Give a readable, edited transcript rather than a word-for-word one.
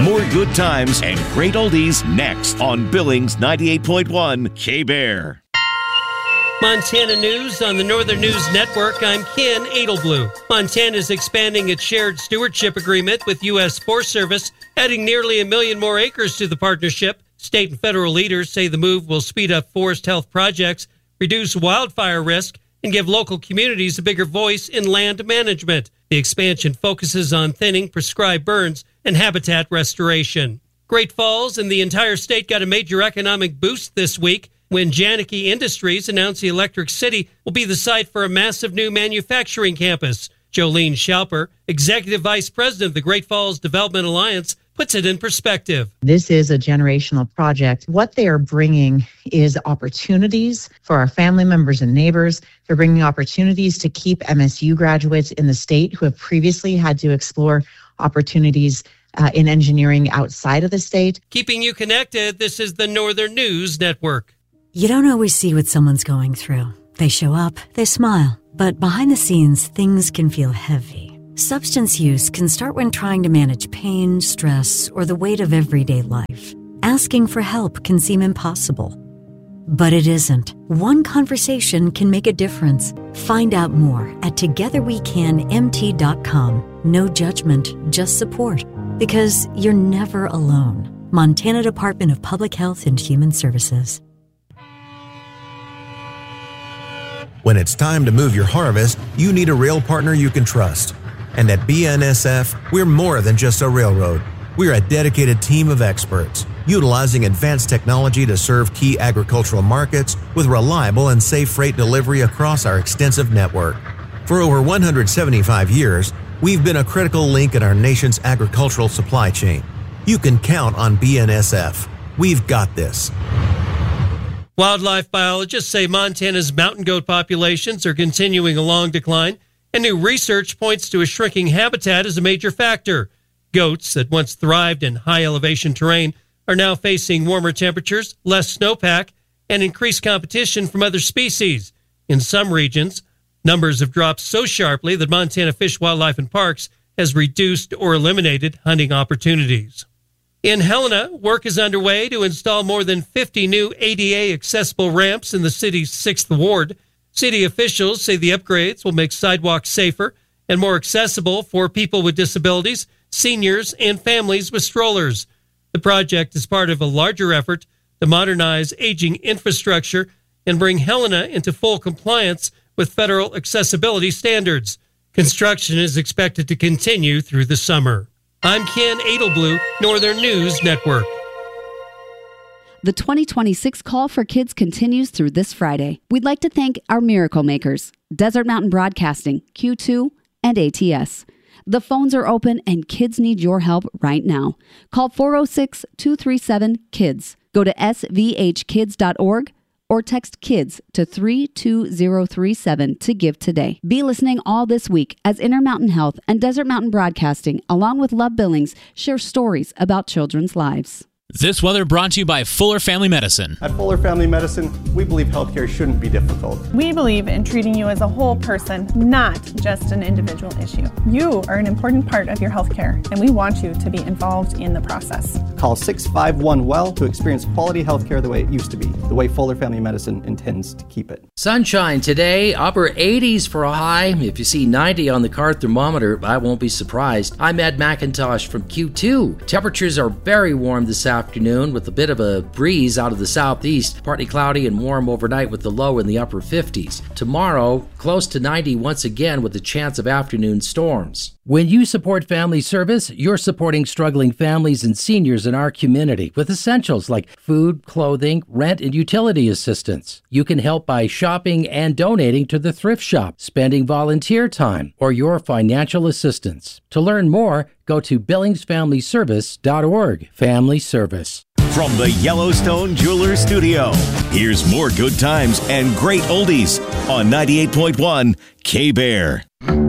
More good times and great oldies next on Billings 98.1 K-Bear. Montana News on the Northern News Network. I'm Ken Edelblue. Montana is expanding its shared stewardship agreement with U.S. Forest Service, adding nearly 1 million more acres to the partnership. State and federal leaders say the move will speed up forest health projects, reduce wildfire risk, and give local communities a bigger voice in land management. The expansion focuses on thinning prescribed burns and habitat restoration. Great Falls and the entire state got a major economic boost this week when Janicki Industries announced the Electric City will be the site for a massive new manufacturing campus. Jolene Schalper, Executive Vice President of the Great Falls Development Alliance, puts it in perspective. This is a generational project. What they are bringing is opportunities for our family members and neighbors. They're bringing opportunities to keep MSU graduates in the state who have previously had to explore opportunities in engineering outside of the state. Keeping you connected, this is the Northern News Network. You don't always see what someone's going through. They show up, they smile, but behind the scenes, things can feel heavy. Substance use can start when trying to manage pain, stress, or the weight of everyday life. Asking for help can seem impossible, but it isn't. One conversation can make a difference. Find out more at togetherwecanmt.com. No judgment, just support, because you're never alone. Montana Department of Public Health and Human Services. When it's time to move your harvest, you need a rail partner you can trust. And at BNSF, we're more than just a railroad. We're a dedicated team of experts, utilizing advanced technology to serve key agricultural markets with reliable and safe freight delivery across our extensive network. For over 175 years, we've been a critical link in our nation's agricultural supply chain. You can count on BNSF. We've got this. Wildlife biologists say Montana's mountain goat populations are continuing a long decline, and new research points to a shrinking habitat as a major factor. Goats that once thrived in high-elevation terrain are now facing warmer temperatures, less snowpack, and increased competition from other species. In some regions, numbers have dropped so sharply that Montana Fish, Wildlife, and Parks has reduced or eliminated hunting opportunities. In Helena, work is underway to install more than 50 new ADA-accessible ramps in the city's 6th Ward. City officials say the upgrades will make sidewalks safer and more accessible for people with disabilities, seniors, and families with strollers. The project is part of a larger effort to modernize aging infrastructure and bring Helena into full compliance with federal accessibility standards. Construction is expected to continue through the summer. I'm Ken Edelblue, Northern News Network. The 2026 Call for Kids continues through this Friday. We'd like to thank our miracle makers, Desert Mountain Broadcasting, Q2, and ATS. The phones are open and kids need your help right now. Call 406-237-KIDS. Go to svhkids.org or text KIDS to 32037 to give today. Be listening all this week as Intermountain Health and Desert Mountain Broadcasting, along with Love Billings, share stories about children's lives. This weather brought to you by Fuller Family Medicine. At Fuller Family Medicine, we believe healthcare shouldn't be difficult. We believe in treating you as a whole person, not just an individual issue. You are an important part of your healthcare, and we want you to be involved in the process. Call 651-WELL to experience quality healthcare the way it used to be, the way Fuller Family Medicine intends to keep it. Sunshine today, upper 80s for a high. If you see 90 on the car thermometer, I won't be surprised. I'm Ed McIntosh from Q2. Temperatures are very warm this afternoon with a bit of a breeze out of the southeast, partly cloudy and warm overnight with the low in the upper 50s. Tomorrow, close to 90 once again with a chance of afternoon storms. When you support family service, you're supporting struggling families and seniors in our community with essentials like food, clothing, rent, and utility assistance. You can help by shopping and donating to the thrift shop, spending volunteer time, or your financial assistance. To learn more, go to billingsfamilyservice.org. Family Service. From the Yellowstone Jewelers Studio, here's more good times and great oldies on 98.1 K-Bear.